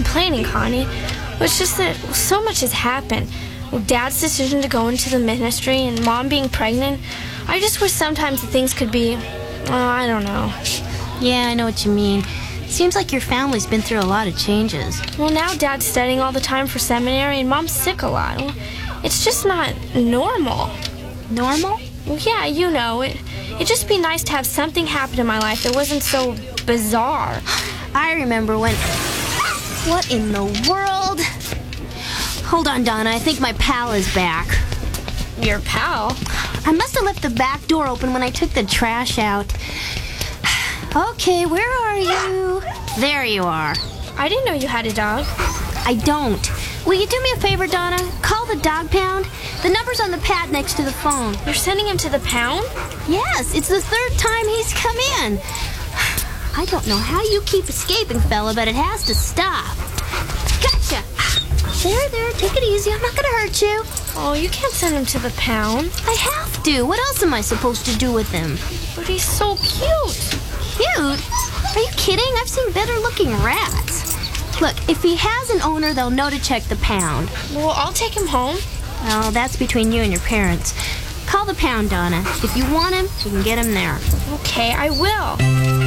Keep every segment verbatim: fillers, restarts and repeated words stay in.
complaining, Connie. It's just that so much has happened. Dad's decision to go into the ministry and Mom being pregnant. I just wish sometimes that things could be, oh, I don't know. Yeah, I know what you mean. Seems like your family's been through a lot of changes. Well, now Dad's studying all the time for seminary and Mom's sick a lot. It's just not normal. Normal? Well, yeah, you know, it, it'd just be nice to have something happen in my life that wasn't so bizarre. I remember when... What in the world? Hold on, Donna. I think my pal is back. Your pal? I must have left the back door open when I took the trash out. Okay, where are you? There you are. I didn't know you had a dog. I don't. Will you do me a favor, Donna? Call the dog pound. The number's on the pad next to the phone. You're sending him to the pound? Yes, it's the third time he's come in. I don't know how you keep escaping, fella, but it has to stop. Gotcha! There, there, take it easy. I'm not gonna hurt you. Oh, you can't send him to the pound. I have to. What else am I supposed to do with him? But he's so cute. Cute? Are you kidding? I've seen better-looking rats. Look, if he has an owner, they'll know to check the pound. Well, I'll take him home. Oh, that's between you and your parents. Call the pound, Donna. If you want him, you can get him there. Okay, I will.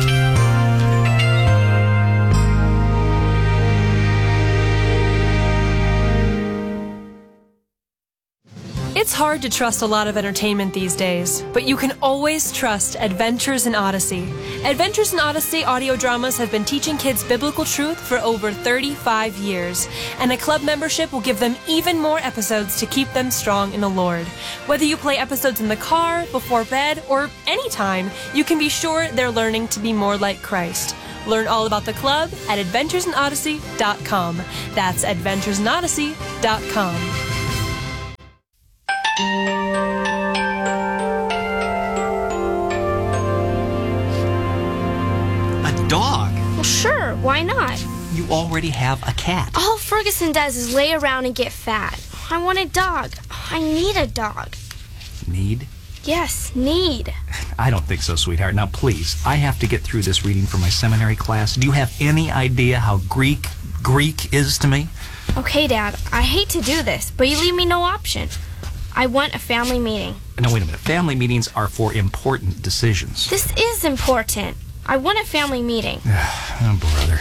It's hard to trust a lot of entertainment these days, but you can always trust Adventures in Odyssey. Adventures in Odyssey audio dramas have been teaching kids biblical truth for over thirty-five years, and a club membership will give them even more episodes to keep them strong in the Lord. Whether you play episodes in the car, before bed, or anytime, you can be sure they're learning to be more like Christ. Learn all about the club at adventures in odyssey dot com. That's adventures in odyssey dot com. A dog? Well, sure, why not? You already have a cat. All Ferguson does is lay around and get fat. I want a dog. I need a dog. Need? Yes, need. I don't think so, sweetheart. Now, please, I have to get through this reading for my seminary class. Do you have any idea how Greek Greek is to me? Okay, Dad, I hate to do this, but you leave me no option. I want a family meeting. No, wait a minute. Family meetings are for important decisions. This is important. I want a family meeting. Oh, brother.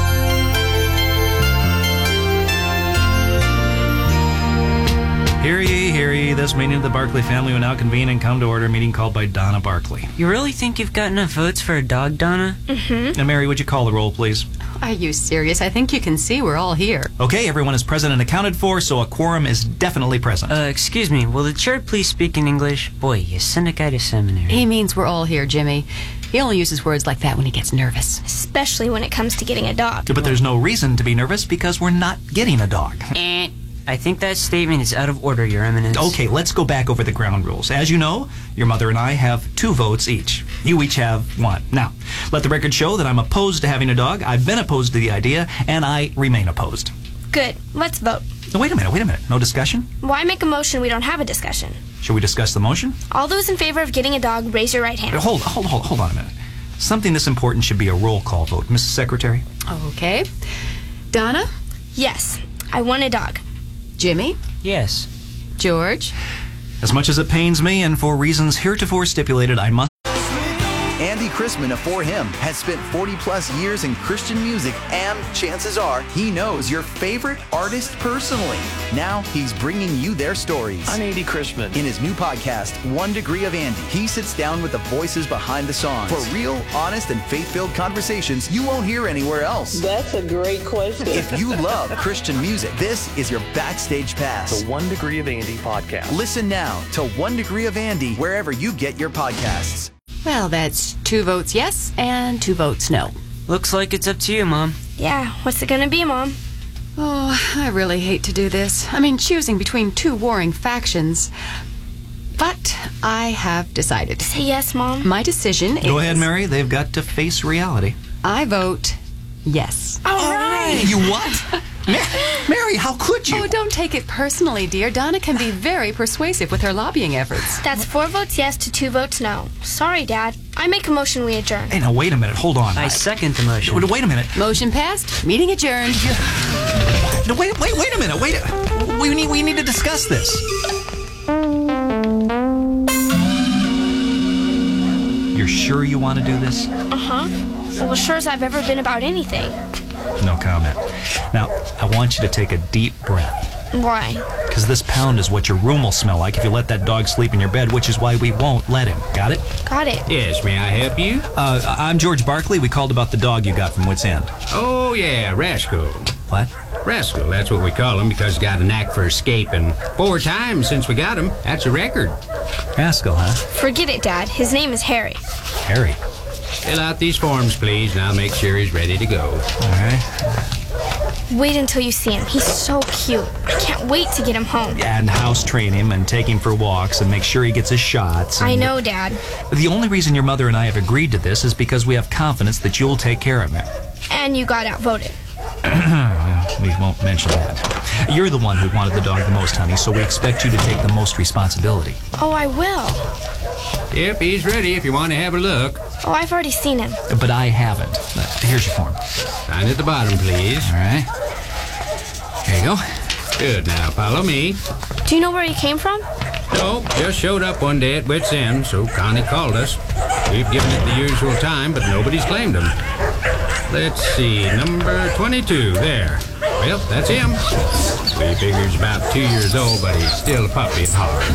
Hear ye, hear ye. This meeting of the Barkley family will now convene and come to order. A meeting called by Donna Barkley. You really think you've got enough votes for a dog, Donna? Mm-hmm. Now, Mary, would you call the roll, please? Are you serious? I think you can see we're all here. Okay, everyone is present and accounted for, so a quorum is definitely present. Uh, excuse me, will the chair please speak in English? Boy, you send a guy to seminary. He means we're all here, Jimmy. He only uses words like that when he gets nervous. Especially when it comes to getting a dog. But there's no reason to be nervous because we're not getting a dog. Eh. I think that statement is out of order, Your Eminence. Okay, let's go back over the ground rules. As you know, your mother and I have two votes each. You each have one. Now, let the record show that I'm opposed to having a dog. I've been opposed to the idea, and I remain opposed. Good. Let's vote. No, wait a minute, wait a minute. No discussion? Why make a motion we don't have a discussion? Should we discuss the motion? All those in favor of getting a dog, raise your right hand. Hold, hold, hold, hold on a minute. Something this important should be a roll call vote. Missus Secretary? Okay. Donna? Yes, I want a dog. Jimmy? Yes. George? As much as it pains me, and for reasons heretofore stipulated, I must... Andy Chrisman of For Him has spent forty plus years in Christian music, and chances are he knows your favorite artist personally. Now he's bringing you their stories. I'm Andy Chrisman. In his new podcast, One Degree of Andy, he sits down with the voices behind the songs for real, honest, and faith-filled conversations you won't hear anywhere else. That's a great question. If you love Christian music, this is your backstage pass. The One Degree of Andy podcast. Listen now to One Degree of Andy wherever you get your podcasts. Well, that's two votes yes and two votes no. Looks like it's up to you, Mom. Yeah, what's it gonna be, Mom? Oh, I really hate to do this. I mean, choosing between two warring factions. But I have decided. Say yes, Mom. My decision is... Go ahead, Mary. They've got to face reality. I vote yes. All right. You what? Mary, how could you? Oh, don't take it personally, dear. Donna can be very persuasive with her lobbying efforts. That's four votes yes to two votes no. Sorry, Dad. I make a motion we adjourn. Hey, now, wait a minute. Hold on. I second the motion. Wait, wait a minute. Motion passed. Meeting adjourned. No, wait, wait, wait a minute. Wait. A, we need, we need to discuss this. You're sure you want to do this? Uh-huh. Well, as sure as I've ever been about anything. No comment. Now, I want you to take a deep breath. Why? Because this pound is what your room will smell like if you let that dog sleep in your bed, which is why we won't let him. Got it? Got it. Yes, may I help you? Uh, I'm George Barkley. We called about the dog you got from Wits End. Oh, yeah, Rascal. What? Rascal, that's what we call him because he's got a knack for escaping. Four times since we got him. That's a record. Rascal, huh? Forget it, Dad. His name is Harry. Harry. Fill out these forms, please, and I'll make sure he's ready to go. All right. Wait until you see him. He's so cute. I can't wait to get him home. And house train him and take him for walks and make sure he gets his shots. And I know, Dad. The only reason your mother and I have agreed to this is because we have confidence that you'll take care of him. And you got outvoted. Well, we won't mention that. You're the one who wanted the dog the most, honey, so we expect you to take the most responsibility. Oh, I will. Yep, he's ready if you want to have a look. Oh, I've already seen him. But I haven't. Uh, here's your form. Sign at the bottom, please. All right. Here you go. Good, now follow me. Do you know where he came from? Nope, just showed up one day at Wits End, so Connie called us. We've given it the usual time, but nobody's claimed him. Let's see, number twenty-two, there. Well, that's him. We figure he's about two years old, but he's still a puppy at heart.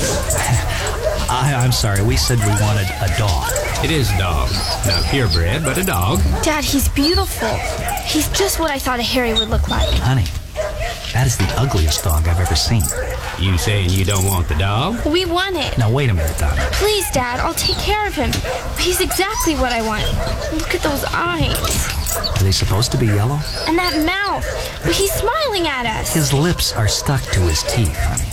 I, I'm sorry, we said we wanted a dog. It is a dog. Not purebred, but a dog. Dad, he's beautiful. He's just what I thought a Harry would look like. Honey, that is the ugliest dog I've ever seen. You saying you don't want the dog? We want it. Now, wait a minute, Donna. Please, Dad, I'll take care of him. He's exactly what I want. Look at those eyes. Are they supposed to be yellow? And that mouth. He's smiling at us. His lips are stuck to his teeth, honey.